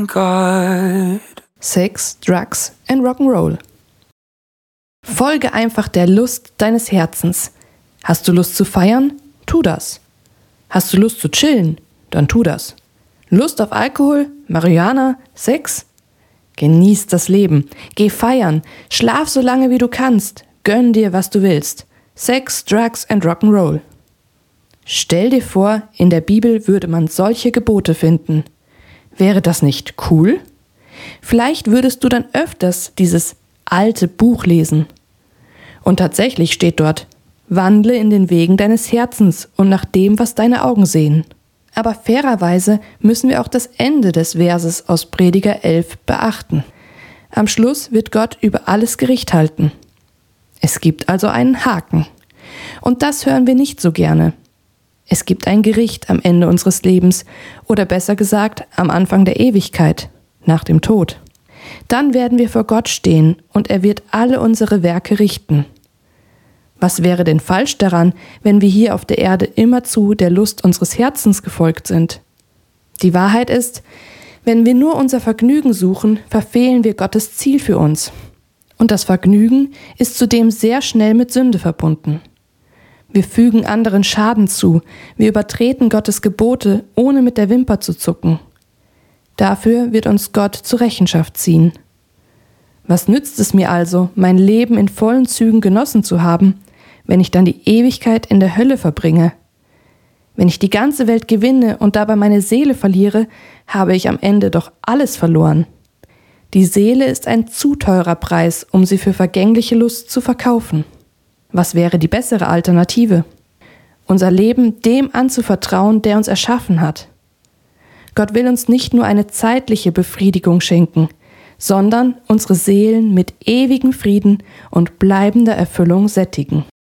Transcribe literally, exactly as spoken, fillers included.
God. Sex, Drugs and Rock'n'Roll. Folge einfach der Lust deines Herzens. Hast du Lust zu feiern? Tu das. Hast du Lust zu chillen? Dann tu das. Lust auf Alkohol, Marihuana, Sex? Genieß das Leben. Geh feiern. Schlaf so lange wie du kannst. Gönn dir, was du willst. Sex, Drugs and Rock'n'Roll. Stell dir vor, in der Bibel würde man solche Gebote finden. Wäre das nicht cool? Vielleicht würdest du dann öfters dieses alte Buch lesen. Und tatsächlich steht dort: Wandle in den Wegen deines Herzens und nach dem, was deine Augen sehen. Aber fairerweise müssen wir auch das Ende des Verses aus Prediger elf beachten. Am Schluss wird Gott über alles Gericht halten. Es gibt also einen Haken. Und das hören wir nicht so gerne. Es gibt ein Gericht am Ende unseres Lebens oder besser gesagt am Anfang der Ewigkeit, nach dem Tod. Dann werden wir vor Gott stehen und er wird alle unsere Werke richten. Was wäre denn falsch daran, wenn wir hier auf der Erde immerzu der Lust unseres Herzens gefolgt sind? Die Wahrheit ist, wenn wir nur unser Vergnügen suchen, verfehlen wir Gottes Ziel für uns. Und das Vergnügen ist zudem sehr schnell mit Sünde verbunden. Wir fügen anderen Schaden zu, wir übertreten Gottes Gebote, ohne mit der Wimper zu zucken. Dafür wird uns Gott zur Rechenschaft ziehen. Was nützt es mir also, mein Leben in vollen Zügen genossen zu haben, wenn ich dann die Ewigkeit in der Hölle verbringe? Wenn ich die ganze Welt gewinne und dabei meine Seele verliere, habe ich am Ende doch alles verloren. Die Seele ist ein zu teurer Preis, um sie für vergängliche Lust zu verkaufen. Was wäre die bessere Alternative? Unser Leben dem anzuvertrauen, der uns erschaffen hat. Gott will uns nicht nur eine zeitliche Befriedigung schenken, sondern unsere Seelen mit ewigem Frieden und bleibender Erfüllung sättigen.